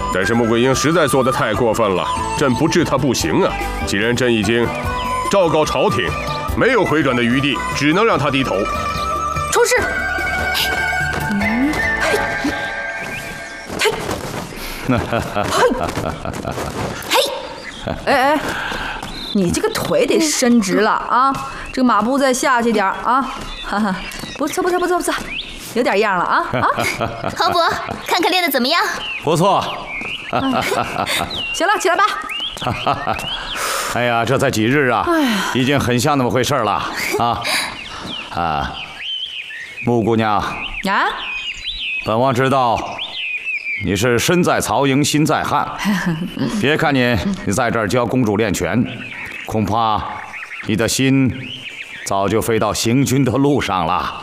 但是穆桂英实在做得太过分了，朕不治她不行啊。既然朕已经昭告朝廷，没有回转的余地，只能让她低头。 出事！哎，你这个腿得伸直了啊！这个马步再下去点啊！哈哈，不错，有点样了啊！ 皇伯，看看练得怎么样？ 不错。 行了，起来吧。 哎呀，这才几日啊，已经很像那么回事了啊！穆姑娘啊， 本王知道你是身在曹营心在汉，别看你在这儿教公主练拳，恐怕你的心早就飞到行军的路上了。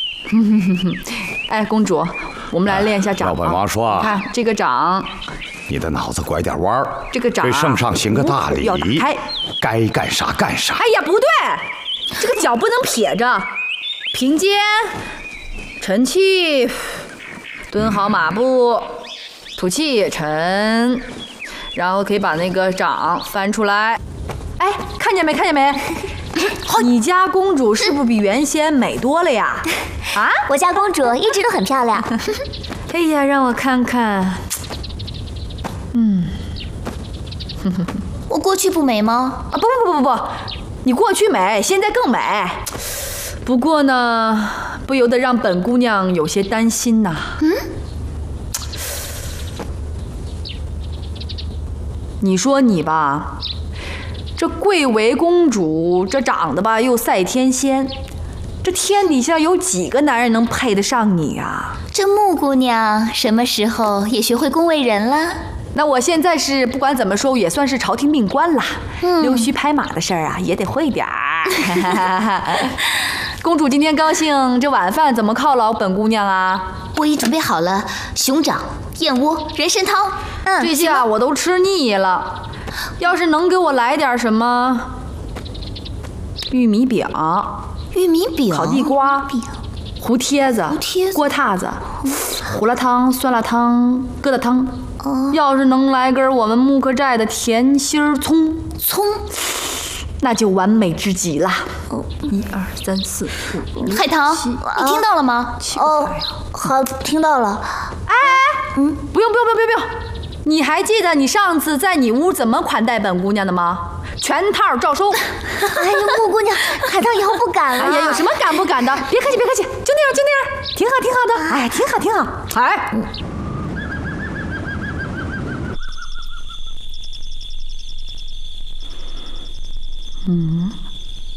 哎，公主，我们来练一下掌。 要本王说啊， 看这个掌， 你的脑子拐点弯儿， 这个掌对圣上行个大礼， 要打开， 该干啥干啥。 哎呀，不对，这个脚不能撇着，平肩，沉气，蹲好马步，吐气沉，然后可以把那个掌翻出来。哎，看见没？你家公主是不是比原先美多了呀？啊， 我家公主一直都很漂亮。 哎呀，让我看看。 我过去不美吗？ 啊，不，你过去美，现在更美。不过呢，不由得让本姑娘有些担心呐。你说你吧，这贵为公主，这长得吧又赛天仙，这天底下有几个男人能配得上你啊？ 这穆姑娘什么时候也学会恭维人了？ 那我现在是不管怎么说也算是朝廷命官啦，溜须拍马的事儿啊也得会点儿。公主今天高兴，这晚饭怎么犒劳本姑娘啊？ 我已准备好了熊掌、燕窝、人参汤。 这些啊我都吃腻了，要是能给我来点什么玉米饼、烤地瓜、糊贴子、锅塌子、胡辣汤、酸辣汤、疙瘩汤。要是能来根我们木克寨的甜心葱，那就完美至极啦。1、2、3、4、5、6、 海棠，你听到了吗？ 好，听到了。 哎，不用，你还记得你上次在你屋怎么款待本姑娘的吗？全套照收。 哎呀，穆姑娘，海棠以后不敢了。 哎呀，有什么敢不敢的？别客气，就那样，挺好的。哎，挺好。哎。